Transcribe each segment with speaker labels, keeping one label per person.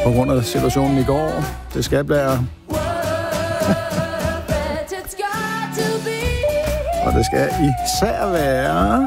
Speaker 1: på grund af situationen i går. Det skal være. Og det skal især være.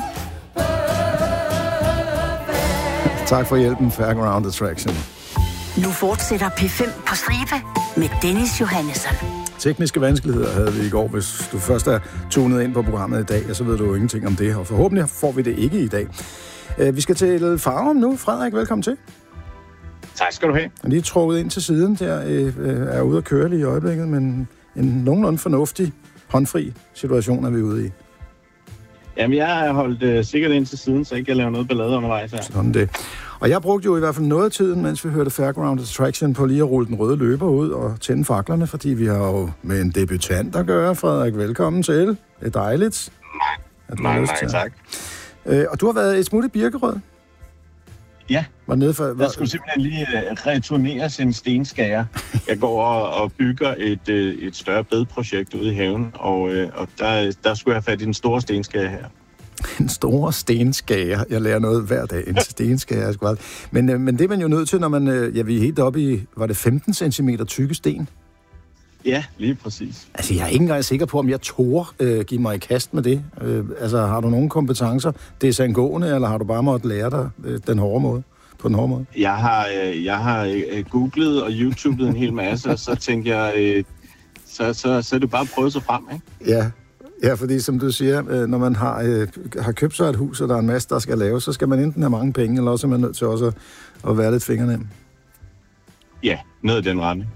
Speaker 1: Tak for hjælpen, Fairground Attraction.
Speaker 2: Nu fortsætter P5 på stribe med Dennis Johannesson.
Speaker 1: Tekniske vanskeligheder havde vi i går. Hvis du først er tunet ind på programmet i dag, så ved du jo ingenting om det, og forhåbentlig får vi det ikke i dag. Vi skal til Farum nu. Frederik, velkommen til.
Speaker 3: Tak skal du have.
Speaker 1: Jeg er lige trukket ind til siden, der er ude at køre lige i øjeblikket, men en nogenlunde fornuftig, håndfri situation er vi ude i.
Speaker 3: Jamen, jeg har holdt sikkert ind til siden, så ikke jeg laver noget ballade undervejs her.
Speaker 1: Sådan det. Og jeg brugte jo i hvert fald noget af tiden, mens vi hørte Fairground Attraction, på lige at rulle den røde løber ud og tænde faklerne, fordi vi har jo med en debutant at gøre. Frederik, velkommen til. Det er dejligt.
Speaker 3: Mange tak.
Speaker 1: Og du har været et smut i Birkerød?
Speaker 3: Ja,
Speaker 1: jeg
Speaker 3: skulle simpelthen lige returnere sin stenskager. Jeg går og bygger et større bedprojekt ude i haven, og der skulle jeg have fat i den store stenskager her.
Speaker 1: En stor stenskager. Jeg lærer noget hver dag. En stenskager. Men det er man jo nødt til, når man... vi er helt oppe i... Var det 15 cm tykke sten?
Speaker 3: Ja, lige præcis.
Speaker 1: Altså, jeg er ikke engang sikker på, om jeg tør give mig i kast med det. Har du nogle kompetencer? Det er sangående, eller har du bare måttet lære dig den hårde måde? På den hårde måde?
Speaker 3: Jeg har googlet og YouTubet en hel masse, og så tænker jeg, så er det bare at prøve sig frem, ikke?
Speaker 1: Ja, fordi som du siger, når man har købt sig et hus, og der er en masse, der skal laves, så skal man enten have mange penge, eller også er man nødt til også at være lidt fingernem.
Speaker 3: Ja, noget af den retning.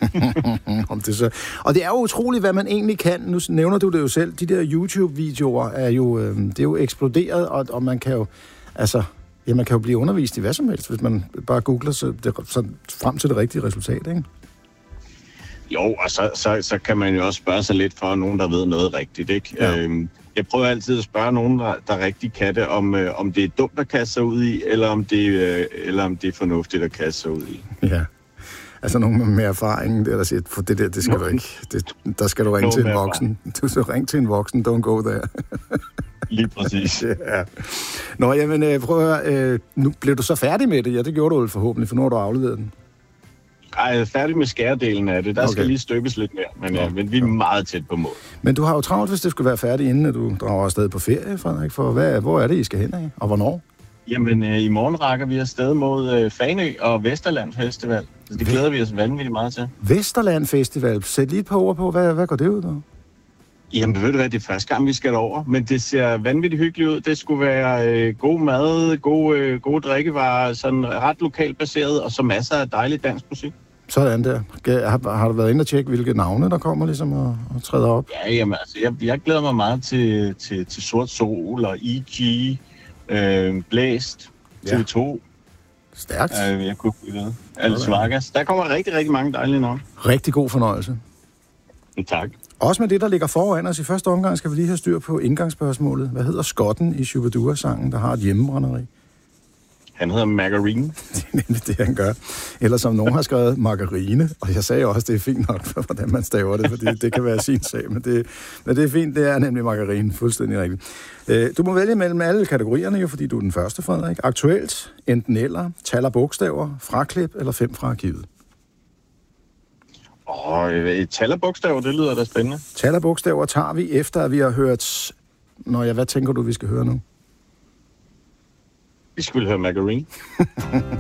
Speaker 1: Og det er jo utroligt, hvad man egentlig kan. Nu nævner du det jo selv. De der YouTube-videoer er jo eksploderet, og man kan jo... man kan jo blive undervist i hvad som helst, hvis man bare googler så frem til det rigtige resultat, ikke?
Speaker 3: Jo, og så kan man jo også spørge sig lidt for nogen, der ved noget rigtigt, ikke? Ja. Jeg prøver altid at spørge nogen, der rigtig kan det, om det er dumt at kaste sig ud i, eller om det er fornuftigt at kaste sig ud i.
Speaker 1: Ja, altså nogen med erfaring, der siger, for det skal du ikke. Der skal du ringe til en voksen. Du skal ringe til en voksen, don't go there.
Speaker 3: Lige præcis.
Speaker 1: Ja. Nå, jamen prøv at høre, nu blev du så færdig med det? Ja, det gjorde du vel forhåbentlig, for nu har du afleveret den.
Speaker 3: Ej, jeg er færdig med skæredelen af det. Der skal lige stykkes lidt mere, men vi er meget tæt på mål.
Speaker 1: Men du har jo travlt, hvis det skulle være færdigt, inden at du drager afsted på ferie, Frederik. For hvor er det, I skal hen af, og hvornår?
Speaker 3: Jamen, i morgen rækker vi afsted mod Fanø og Vesterland Festival. Så det glæder vi os vanvittigt meget til.
Speaker 1: Vesterland Festival. Sæt lige et par ord på, hvad går det ud af?
Speaker 3: Jamen, ved du hvad, det er første gang, vi skal derover, men det ser vanvittigt hyggeligt ud. Det skulle være god mad, gode drikkevarer, sådan ret lokalt baseret, og så masser af dejlig dansk musik.
Speaker 1: Sådan der. Har du været inde og tjekke, hvilke navne, der kommer ligesom og træder op?
Speaker 3: Ja, jamen altså, jeg glæder mig meget til Sort Sol og E.G., Blæst, TV2.
Speaker 1: Ja. Stærkt.
Speaker 3: Jeg kunne ikke vide. Alice Vargas. Der kommer rigtig, rigtig mange dejlige navne.
Speaker 1: Rigtig god fornøjelse.
Speaker 3: Tak.
Speaker 1: Også med det, der ligger foran os i første omgang, skal vi lige have styr på indgangsspørgsmålet. Hvad hedder skotten i Shubidua-sangen, der har et hjemmebrænderi?
Speaker 3: Han hedder Margarine.
Speaker 1: Det er nemlig det, han gør. Eller som nogen har skrevet, margarine. Og jeg sagde også, det er fint nok, for hvordan man staver det, fordi det kan være sin sag. Men det er fint, det er nemlig margarine. Fuldstændig rigtigt. Du må vælge mellem alle kategorierne, jo, fordi du er den første, Frederik. Aktuelt, enten eller, tal og bogstaver, fraklip eller 5 fra arkivet.
Speaker 3: Et tal og bogstaver, det lyder da spændende.
Speaker 1: Tal og bogstaver tager vi efter, at vi har hørt... Hvad tænker du, vi skal høre nu?
Speaker 3: Vi skulle høre Margarine.